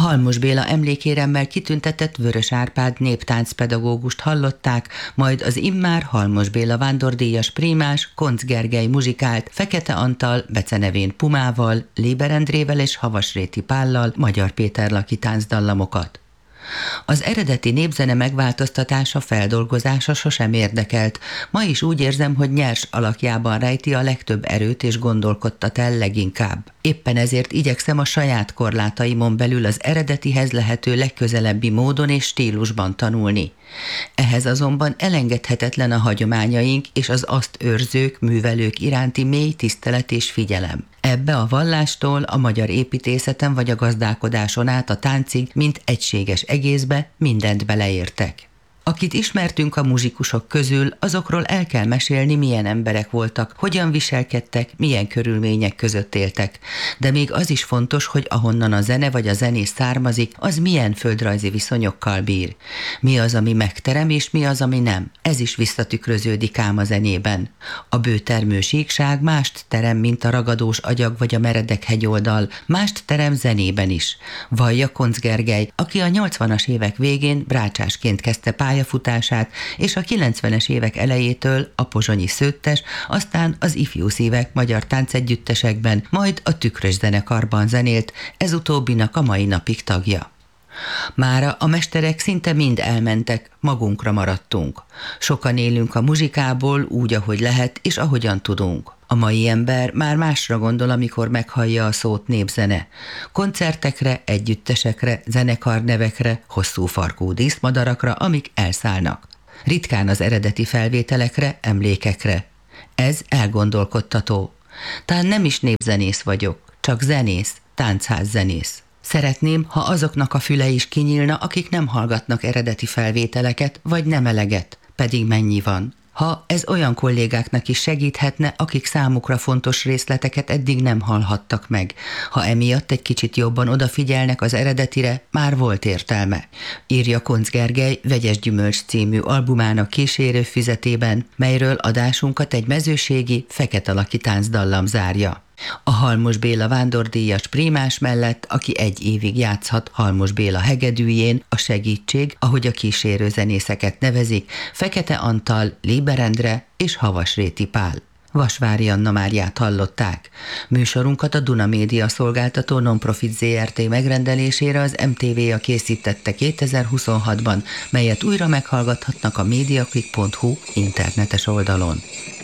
Halmos Béla emlékéremmel kitüntetett Vörös Árpád néptáncpedagógust hallották, majd az immár Halmos Béla vándordíjas prímás Koncz Gergely muzsikált Fekete Antal, becenevén Pumával, Léber Endrével és Havasréti Pállal Magyar Péter Laki táncdallamokat. Az eredeti népzene megváltoztatása, feldolgozása sosem érdekelt. Ma is úgy érzem, hogy nyers alakjában rejti a legtöbb erőt és gondolkodtat el leginkább. Éppen ezért igyekszem a saját korlátaimon belül az eredetihez lehető legközelebbi módon és stílusban tanulni. Ehhez azonban elengedhetetlen a hagyományaink és az azt őrzők, művelők iránti mély tisztelet és figyelem. Ebbe a vallástól, a magyar építészeten vagy a gazdálkodáson át a táncig, mint egységes egészbe mindent beleértek. Akit ismertünk a muzsikusok közül, azokról el kell mesélni, milyen emberek voltak, hogyan viselkedtek, milyen körülmények között éltek. De még az is fontos, hogy ahonnan a zene vagy a zenész származik, az milyen földrajzi viszonyokkal bír. Mi az, ami megterem, és mi az, ami nem. Ez is visszatükröződik ám a zenében. A bőtermő síkság mást terem, mint a ragadós agyag vagy a meredek hegyoldal, mást terem zenében is. Vallja Koncz Gergely, aki a 80-as évek végén brácsásként kezdte pályafutását, és a 90-es évek elejétől a pozsonyi Szőttes, aztán az Ifjú Szívek magyar táncegyüttesekben, majd a Tükrös zenekarban zenélt, ez utóbbinak a mai napig tagja. Mára a mesterek szinte mind elmentek, magunkra maradtunk. Sokan élünk a muzsikából úgy, ahogy lehet, és ahogyan tudunk. A mai ember már másra gondol, amikor meghallja a szót népzene. Koncertekre, együttesekre, zenekarnevekre, hosszú farkú díszmadarakra, amik elszállnak. Ritkán az eredeti felvételekre, emlékekre. Ez elgondolkodtató. Tán nem is népzenész vagyok, csak zenész, táncházzenész. Szeretném, ha azoknak a füle is kinyílna, akik nem hallgatnak eredeti felvételeket, vagy nem eleget, pedig mennyi van. Ha ez olyan kollégáknak is segíthetne, akik számukra fontos részleteket eddig nem hallhattak meg. Ha emiatt egy kicsit jobban odafigyelnek az eredetire, már volt értelme. Írja Koncz Gergely Vegyes Gyümölcs című albumának kísérő füzetében, melyről adásunkat egy mezőségi, fekete laki táncdallam zárja. A Halmos Béla vándordíjas prímás mellett, aki egy évig játszhat Halmos Béla hegedűjén, a segítség, ahogy a kísérő zenészeket nevezik, Fekete Antal, Léber Endre és Havasréti Pál. Vasvári Anna Máriát hallották. Műsorunkat a Duna Média szolgáltató Nonprofit Zrt. Megrendelésére az MTV-ja készítette 2026-ban, melyet újra meghallgathatnak a mediaclick.hu internetes oldalon.